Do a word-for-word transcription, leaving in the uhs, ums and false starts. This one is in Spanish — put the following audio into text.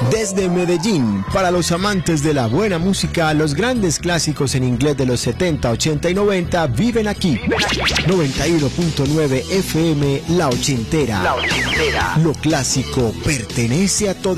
Desde Medellín, para los amantes de la buena música, los grandes clásicos en inglés de los setenta, ochenta y noventa viven aquí. noventa y uno punto nueve F M, La Ochentera. La Ochentera. Lo clásico pertenece a toda